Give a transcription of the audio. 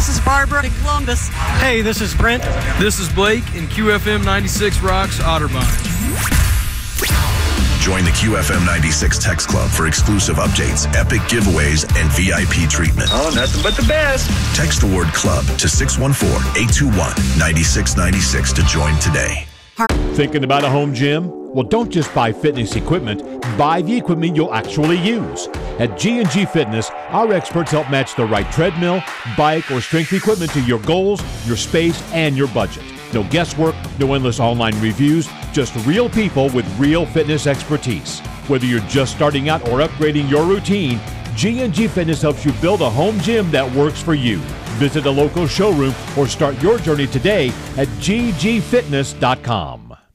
this is Barbara in Columbus. Hey, this is Brent. This is Blake, and QFM 96 rocks Otterbein. Join the QFM 96 Text Club for exclusive updates, epic giveaways, and VIP treatment. Oh, nothing but the best. Text the word club to 614-821-9696 to join today. Thinking about a home gym? Well, don't just buy fitness equipment. Buy the equipment you'll actually use. At G&G Fitness, our experts help match the right treadmill, bike, or strength equipment to your goals, your space, and your budget. No guesswork, no endless online reviews, just real people with real fitness expertise. Whether you're just starting out or upgrading your routine, G&G Fitness helps you build a home gym that works for you. Visit a local showroom or start your journey today at ggfitness.com.